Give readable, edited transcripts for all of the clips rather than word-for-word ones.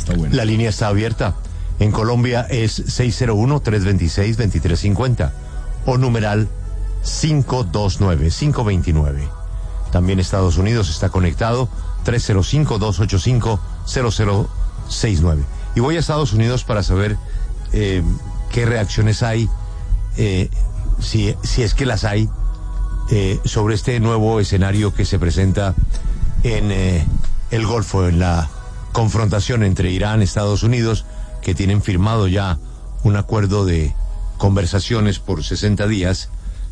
está bueno. La línea está abierta. En Colombia es 601-326-2350 o numeral 529. También Estados Unidos está conectado 305-285-0069. Y voy a Estados Unidos para saber qué reacciones hay, si es que las hay, sobre este nuevo escenario que se presenta en el Golfo, en la confrontación entre Irán y Estados Unidos, que tienen firmado ya un acuerdo de conversaciones por 60 días,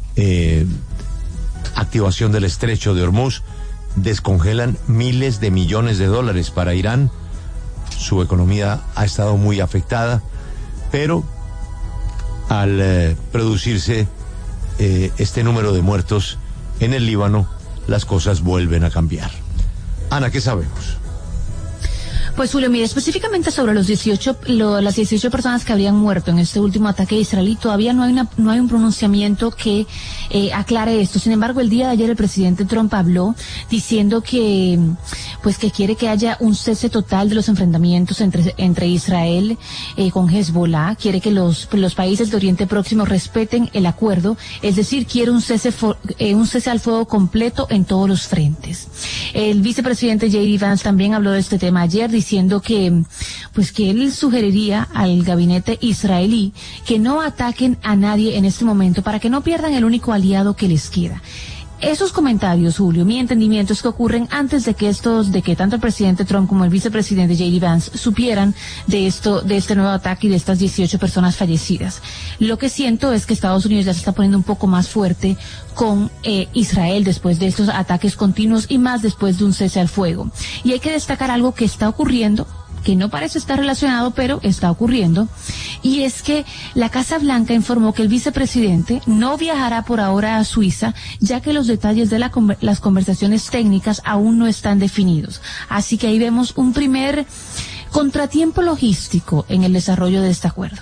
activación del estrecho de Hormuz, descongelan miles de millones de dólares para Irán. Su economía ha estado muy afectada, pero al producirse este número de muertos en el Líbano, las cosas vuelven a cambiar. Ana, ¿qué sabemos? Pues Julio, mire, específicamente sobre las 18 personas que habrían muerto en este último ataque israelí, todavía no hay un pronunciamiento que aclare esto. Sin embargo, el día de ayer el presidente Trump habló diciendo que quiere que haya un cese total de los enfrentamientos entre Israel con Hezbollah, quiere que los países de Oriente Próximo respeten el acuerdo, es decir, quiere un cese al fuego completo en todos los frentes. El vicepresidente J.D. Vance también habló de este tema ayer, diciendo que él sugeriría al gabinete israelí que no ataquen a nadie en este momento para que no pierdan el único aliado que les queda. Esos comentarios, Julio, mi entendimiento es que ocurren antes de que tanto el presidente Trump como el vicepresidente J.D. Vance supieran de este nuevo ataque y de estas 18 personas fallecidas. Lo que siento es que Estados Unidos ya se está poniendo un poco más fuerte con Israel después de estos ataques continuos y más después de un cese al fuego. Y hay que destacar algo que está ocurriendo, que no parece estar relacionado, pero está ocurriendo, y es que la Casa Blanca informó que el vicepresidente no viajará por ahora a Suiza, ya que los detalles de las conversaciones técnicas aún no están definidos. Así que ahí vemos un primer contratiempo logístico en el desarrollo de este acuerdo.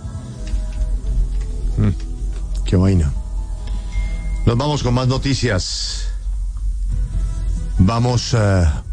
Qué vaina. Nos vamos con más noticias. Vamos a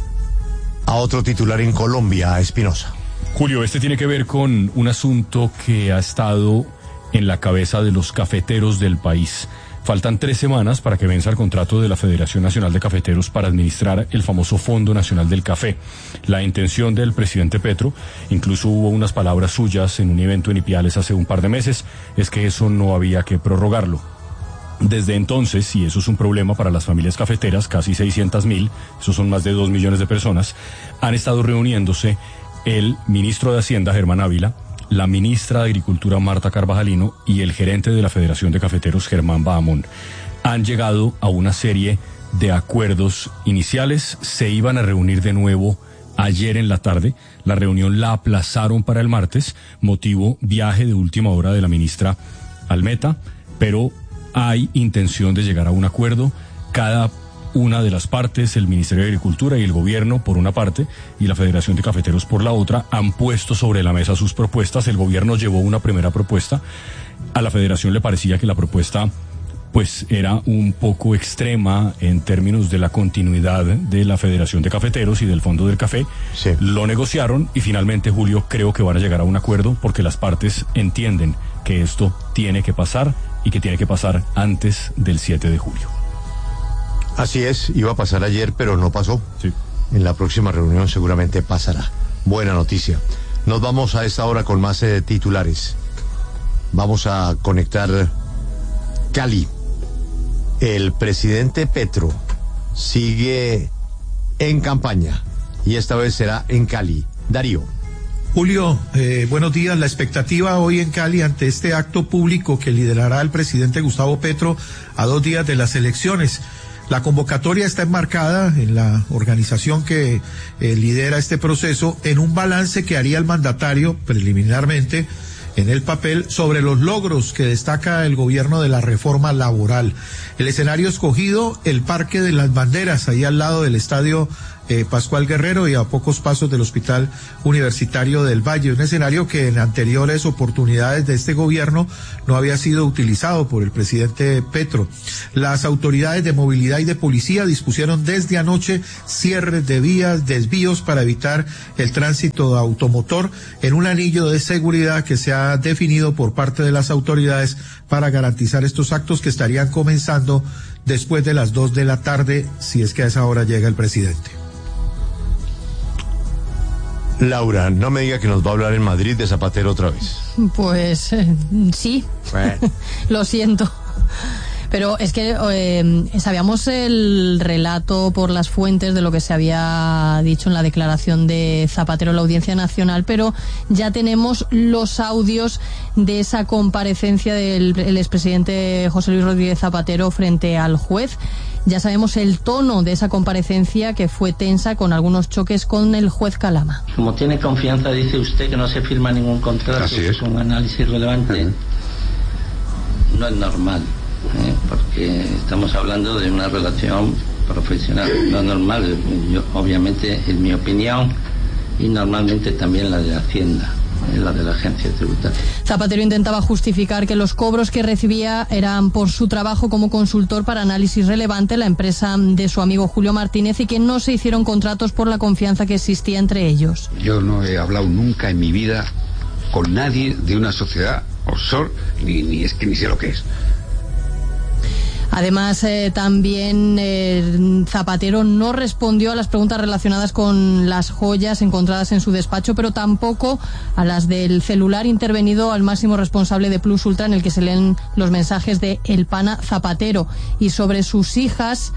otro titular en Colombia, a Espinosa. Julio, este tiene que ver con un asunto que ha estado en la cabeza de los cafeteros del país. Faltan 3 semanas para que venza el contrato de la Federación Nacional de Cafeteros para administrar el famoso Fondo Nacional del Café. La intención del presidente Petro, incluso hubo unas palabras suyas en un evento en Ipiales hace un par de meses, es que eso no había que prorrogarlo. Desde entonces, y eso es un problema para las familias cafeteras, casi 600.000, esos son más de 2 millones de personas, han estado reuniéndose el ministro de Hacienda, Germán Ávila, la ministra de Agricultura, Marta Carvajalino, y el gerente de la Federación de Cafeteros, Germán Bahamón. Han llegado a una serie de acuerdos iniciales, se iban a reunir de nuevo ayer en la tarde, la reunión la aplazaron para el martes, motivo viaje de última hora de la ministra al Meta, pero hay intención de llegar a un acuerdo. Cada una de las partes, el Ministerio de Agricultura y el gobierno por una parte y la Federación de Cafeteros por la otra, han puesto sobre la mesa sus propuestas. El gobierno llevó una primera propuesta. A la Federación le parecía que la propuesta pues era un poco extrema en términos de la continuidad de la Federación de Cafeteros y del Fondo del Café. Sí. Lo negociaron y finalmente, Julio, creo que van a llegar a un acuerdo porque las partes entienden que esto tiene que pasar y que tiene que pasar antes del 7 de julio. Así es, iba a pasar ayer, pero no pasó. Sí. En la próxima reunión seguramente pasará. Buena noticia. Nos vamos a esta hora con más titulares. Vamos a conectar Cali. El presidente Petro sigue en campaña y esta vez será en Cali. Darío. Julio, buenos días. La expectativa hoy en Cali ante este acto público que liderará el presidente Gustavo Petro a 2 días de las elecciones. La convocatoria está enmarcada en la organización que lidera este proceso en un balance que haría el mandatario preliminarmente en el papel sobre los logros que destaca el gobierno de la reforma laboral. El escenario escogido, el Parque de las Banderas, ahí al lado del estadio Pascual Guerrero y a pocos pasos del Hospital Universitario del Valle, un escenario que en anteriores oportunidades de este gobierno no había sido utilizado por el presidente Petro. Las autoridades de movilidad y de policía dispusieron desde anoche cierres de vías, desvíos para evitar el tránsito automotor en un anillo de seguridad que se ha definido por parte de las autoridades para garantizar estos actos que estarían comenzando después de las 2 de la tarde, si es que a esa hora llega el presidente. Laura, no me diga que nos va a hablar en Madrid de Zapatero otra vez. Pues sí, bueno. Lo siento. Pero es que sabíamos el relato por las fuentes de lo que se había dicho en la declaración de Zapatero en la Audiencia Nacional, pero ya tenemos los audios de esa comparecencia del expresidente José Luis Rodríguez Zapatero frente al juez. Ya sabemos el tono de esa comparecencia, que fue tensa, con algunos choques con el juez Calama. Como tiene confianza, dice usted que no se firma ningún contrato con análisis relevante. No es normal, porque estamos hablando de una relación profesional. No es normal, obviamente es mi opinión y normalmente también la de Hacienda, la de la agencia tributaria. Zapatero intentaba justificar que los cobros que recibía eran por su trabajo como consultor para análisis relevante, la empresa de su amigo Julio Martínez, y que no se hicieron contratos por la confianza que existía entre ellos. Yo no he hablado nunca en mi vida con nadie de una sociedad offshore, ni es que ni sé lo que es. Además, también Zapatero no respondió a las preguntas relacionadas con las joyas encontradas en su despacho, pero tampoco a las del celular intervenido al máximo responsable de Plus Ultra, en el que se leen los mensajes de El Pana Zapatero. Y sobre sus hijas,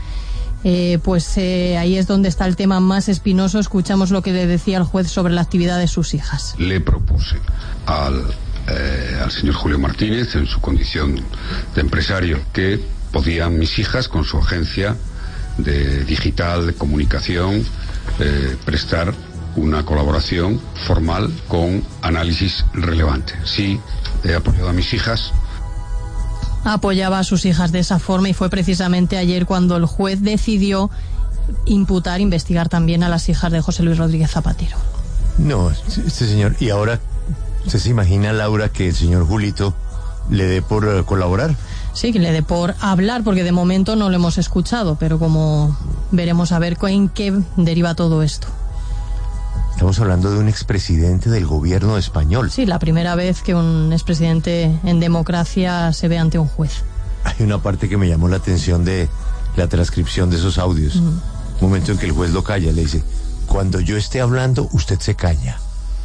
ahí es donde está el tema más espinoso. Escuchamos lo que le decía el juez sobre la actividad de sus hijas. Le propuse al señor Julio Martínez, en su condición de empresario, que podían mis hijas, con su agencia de digital, de comunicación, prestar una colaboración formal con análisis relevante. Sí, he apoyado a mis hijas. Apoyaba a sus hijas de esa forma, y fue precisamente ayer cuando el juez decidió investigar también a las hijas de José Luis Rodríguez Zapatero. No, este señor, y ahora, ¿usted se imagina, Laura, que el señor Julito le dé por colaborar? Sí, que le dé por hablar, porque de momento no lo hemos escuchado, pero como veremos a ver en qué deriva todo esto. Estamos hablando de un expresidente del gobierno español. Sí, la primera vez que un expresidente en democracia se ve ante un juez. Hay una parte que me llamó la atención de la transcripción de esos audios. Un momento en que el juez lo calla, le dice: cuando yo esté hablando, usted se calla.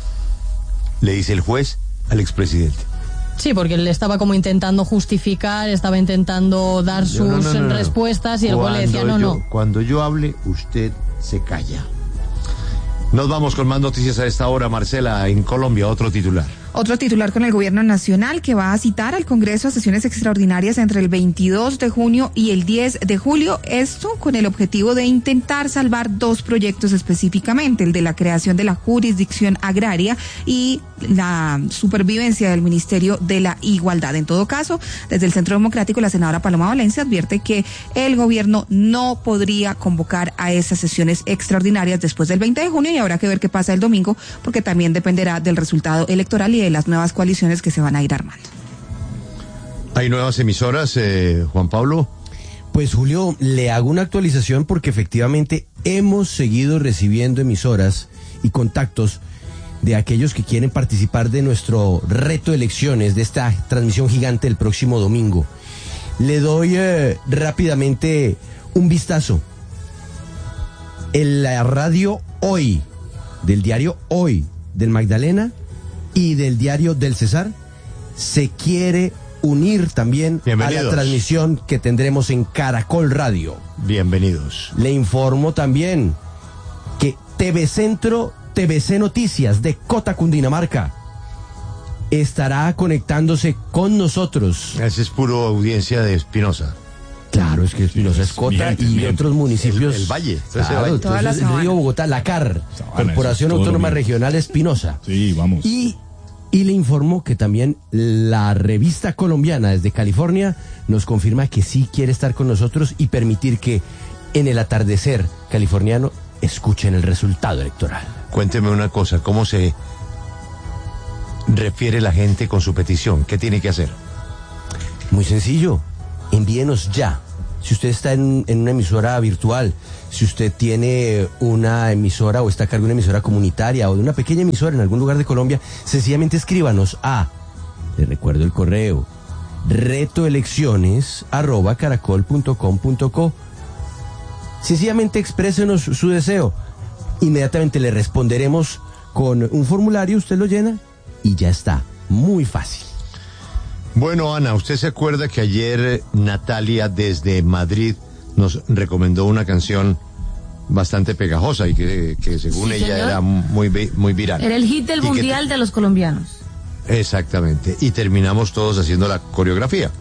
Le dice el juez al expresidente. Sí, porque él estaba como intentando justificar, estaba intentando dar sus respuestas, y el juez le decía no. Cuando yo hable, usted se calla. Nos vamos con más noticias a esta hora. Marcela, en Colombia, otro titular. Otro titular con el gobierno nacional, que va a citar al Congreso a sesiones extraordinarias entre el 22 de junio y el 10 de julio, esto con el objetivo de intentar salvar dos proyectos específicamente, el de la creación de la jurisdicción agraria y la supervivencia del Ministerio de la Igualdad. En todo caso, desde el Centro Democrático, la senadora Paloma Valencia advierte que el gobierno no podría convocar a esas sesiones extraordinarias después del 20 de junio, y habrá que ver qué pasa el domingo, porque también dependerá del resultado electoral y de las nuevas coaliciones que se van a ir armando. ¿Hay nuevas emisoras, Juan Pablo? Pues, Julio, le hago una actualización, porque efectivamente hemos seguido recibiendo emisoras y contactos de aquellos que quieren participar de nuestro reto de elecciones, de esta transmisión gigante el próximo domingo. Le doy rápidamente un vistazo. En la radio Hoy, del diario Hoy del Magdalena y del diario del Cesar, se quiere unir también a la transmisión que tendremos en Caracol Radio. Bienvenidos. Le informo también que TV Centro, TVC Noticias de Cota, Cundinamarca, estará conectándose con nosotros. Ese es puro audiencia de Espinosa. Claro, es que Espinosa es Cota y otros municipios. El Valle. Claro, entonces el Río Bogotá, la CAR, Corporación Autónoma Regional Espinosa. Sí, vamos. Y le informo que también la revista colombiana desde California nos confirma que sí quiere estar con nosotros y permitir que en el atardecer californiano escuchen el resultado electoral. Cuénteme una cosa, ¿cómo se refiere la gente con su petición? ¿Qué tiene que hacer? Muy sencillo, envíenos ya. Si usted está en una emisora virtual, si usted tiene una emisora o está a cargo de una emisora comunitaria o de una pequeña emisora en algún lugar de Colombia, sencillamente escríbanos a, le recuerdo el correo, retoelecciones@caracol.com.co. Sencillamente exprésenos su deseo. Inmediatamente le responderemos con un formulario, usted lo llena y ya está. Muy fácil. Bueno, Ana, ¿usted se acuerda que ayer Natalia desde Madrid nos recomendó una canción bastante pegajosa y que según sí, ella señor, era muy viral? Era el hit del mundial de los colombianos. Exactamente, y terminamos todos haciendo la coreografía.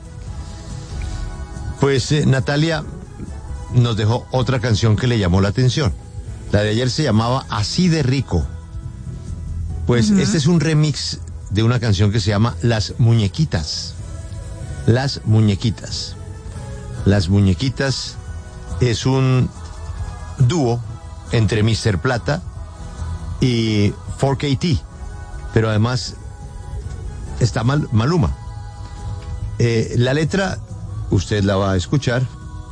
Pues Natalia nos dejó otra canción que le llamó la atención. La de ayer se llamaba Así de Rico. Pues este es un remix de una canción que se llama Las Muñequitas. Las Muñequitas. Las Muñequitas es un dúo entre Mr. Plata y 4KT, pero además está Maluma. La letra, usted la va a escuchar.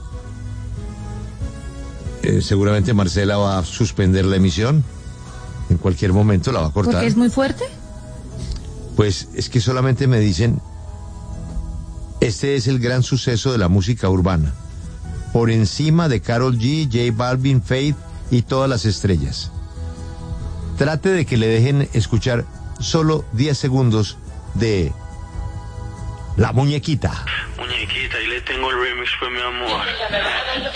Seguramente Marcela va a suspender la emisión. En cualquier momento la va a cortar. ¿Porque es muy fuerte? Pues es que solamente me dicen, este es el gran suceso de la música urbana, por encima de Karol G, J Balvin, Faith y todas las estrellas. Trate de que le dejen escuchar solo 10 segundos de La Muñequita. Muñequita, y le tengo el remix, pues mi amor.